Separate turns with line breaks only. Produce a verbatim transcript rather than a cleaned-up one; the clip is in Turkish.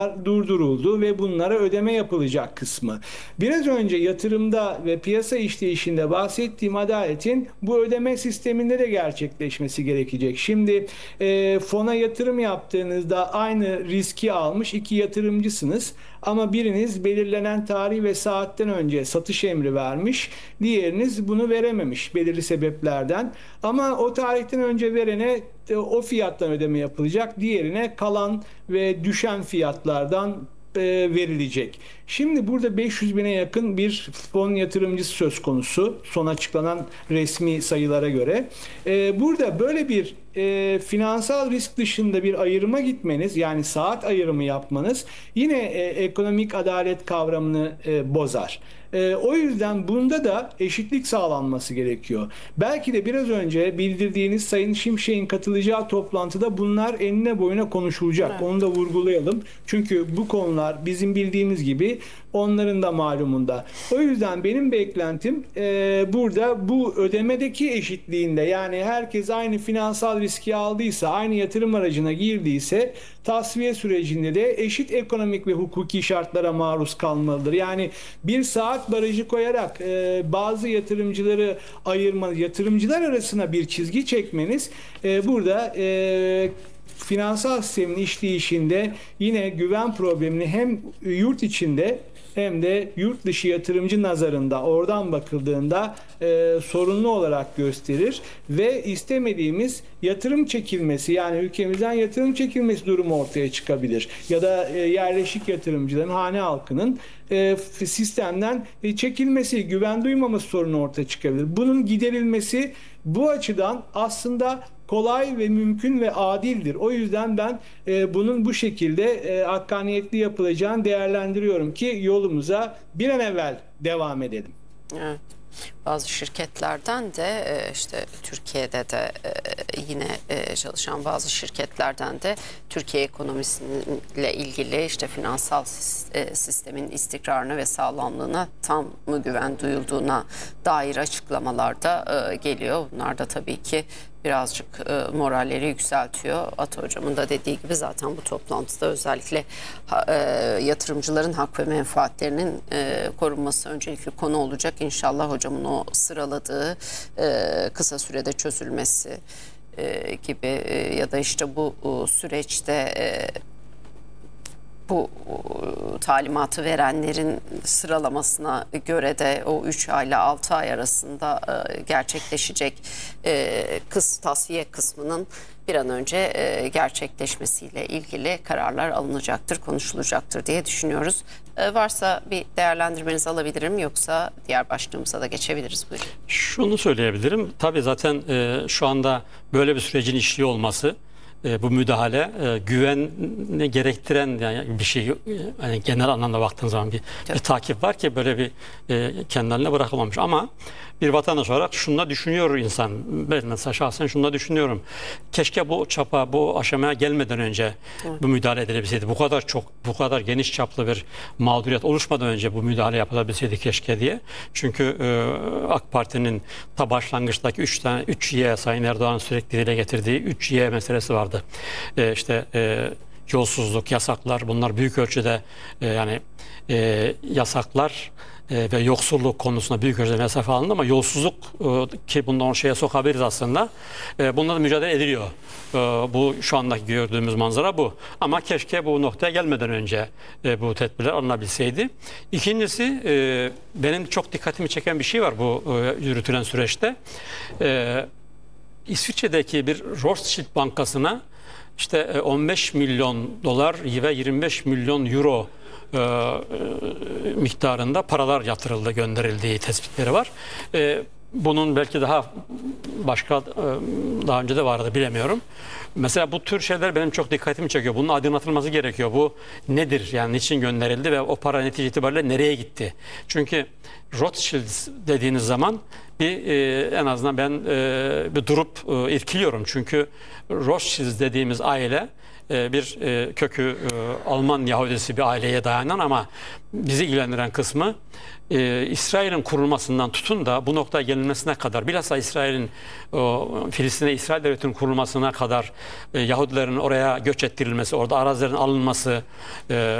durduruldu ve bunlara ödeme yapılacak kısmı. Biraz önce yatırımda ve piyasa işleyişinde bahsettiğim adaletin bu ödeme sisteminde de gerçekleşmesi gerekecek. Şimdi e, fona yatırım yaptığınızda aynı riski almış iki yatırımcısınız ama biriniz belirlenen tarih ve saatten önce satış emri vermiş, diğeriniz bunu verememiş belirli sebeplerden. Ama o tarihten önce verene e, o fiyattan ödeme yapılacak, diğerine kalan ve düşen fiyatlardan e, verilecek. Şimdi burada beş yüz bine yakın bir fon yatırımcısı söz konusu son açıklanan resmi sayılara göre. E, burada böyle bir e, finansal risk dışında bir ayırıma gitmeniz, yani saat ayrımı yapmanız yine e, ekonomik adalet kavramını e, bozar. E, o yüzden bunda da eşitlik sağlanması gerekiyor. Belki de biraz önce bildirdiğiniz Sayın Şimşek'in katılacağı toplantıda bunlar enine boyuna konuşulacak.
Evet.
Onu da vurgulayalım. Çünkü bu konular bizim bildiğimiz gibi onların da malumunda. O yüzden benim beklentim e, burada bu ödemedeki eşitliğinde, yani herkes aynı finansal riski aldıysa, aynı yatırım aracına girdiyse tasfiye sürecinde de eşit ekonomik ve hukuki şartlara maruz kalmalıdır. Yani bir saat barajı koyarak e, bazı yatırımcıları ayırmanız, yatırımcılar arasına bir çizgi çekmeniz e, burada e, finansal sistemin işleyişinde yine güven problemini hem yurt içinde hem de yurt dışı yatırımcı nazarında, oradan bakıldığında e, sorunlu olarak gösterir ve istemediğimiz yatırım çekilmesi, yani ülkemizden yatırım çekilmesi durumu ortaya çıkabilir. Ya da e, yerleşik yatırımcıların, hane halkının e, sistemden e, çekilmesi, güven duymaması sorunu ortaya çıkabilir. Bunun giderilmesi bu açıdan aslında kolay ve mümkün ve adildir. O yüzden ben e, bunun bu şekilde e, hakkaniyetli yapılacağını değerlendiriyorum ki yolumuza bir an evvel devam edelim.
Evet. Bazı şirketlerden de e, işte Türkiye'de de e, yine e, çalışan bazı şirketlerden de Türkiye ekonomisiyle ilgili işte finansal sistemin istikrarına ve sağlamlığına tam mı güven duyulduğuna dair açıklamalar da e, geliyor. Bunlar da tabii ki birazcık e, moralleri yükseltiyor. Ata Hocam'ın da dediği gibi zaten bu toplantıda özellikle e, yatırımcıların hak ve menfaatlerinin e, korunması öncelikli konu olacak. İnşallah hocamın o sıraladığı e, kısa sürede çözülmesi e, gibi e, ya da işte bu e, süreçte e, bu talimatı verenlerin sıralamasına göre de o üç ay ile altı ay arasında gerçekleşecek kıs, tasfiye kısmının bir an önce gerçekleşmesiyle ilgili kararlar alınacaktır, konuşulacaktır diye düşünüyoruz. Varsa bir değerlendirmenizi alabilirim, yoksa diğer başlığımıza da geçebiliriz. Buyurun.
Şunu söyleyebilirim. Tabii zaten şu anda böyle bir sürecin işliyor olması, bu müdahale e, güveni gerektiren yani bir şey, yani genel anlamda baktığın zaman bir, bir takip var ki böyle bir e, kendilerine bırakılmamış. Ama bir vatandaş olarak şunu düşünüyor insan. Ben mesela şahsen şunu düşünüyorum. Keşke bu çapa, bu aşamaya gelmeden önce evet. bu müdahale edilebilseydi. Bu kadar çok, bu kadar geniş çaplı bir mağduriyet oluşmadan önce bu müdahale yapılabilseydi keşke diye. Çünkü e, AK Parti'nin ta başlangıçtaki üç tane üç Y, Sayın Erdoğan'ın sürekli dile getirdiği üç Y meselesi vardı. E, işte e, yolsuzluk, yasaklar, bunlar büyük ölçüde e, yani e, yasaklar e, ve yoksulluk konusunda büyük ölçüde mesafe alındı, ama yolsuzluk e, ki bundan o şeye sokabiliriz aslında. E, bununla da mücadele ediliyor. E, bu şu andaki gördüğümüz manzara bu. Ama keşke bu noktaya gelmeden önce e, bu tedbirler alınabilseydi. İkincisi, e, benim çok dikkatimi çeken bir şey var bu e, yürütülen süreçte. E, İsviçre'deki bir Rothschild bankasına işte on beş milyon dolar ve yirmi beş milyon euro e, e, miktarında paralar yatırıldı, gönderildiği tespitleri var. E, bunun belki daha başka e, daha önce de vardı, bilemiyorum. Mesela bu tür şeyler benim çok dikkatimi çekiyor. Bunun aydınlatılması gerekiyor. Bu nedir? Yani niçin gönderildi ve o para netice itibariyle nereye gitti? Çünkü Rothschild dediğiniz zaman bir e, en azından ben e, bir durup e, irkiliyorum. Çünkü Rothschild dediğimiz aile e, bir e, kökü e, Alman Yahudisi bir aileye dayanan ama bizi ilgilendiren kısmı e, İsrail'in kurulmasından tutun da bu noktaya gelinmesine kadar, bilhassa İsrail'in Filistin'e İsrail devletinin kurulmasına kadar e, Yahudilerin oraya göç ettirilmesi, orada arazilerin alınması, e,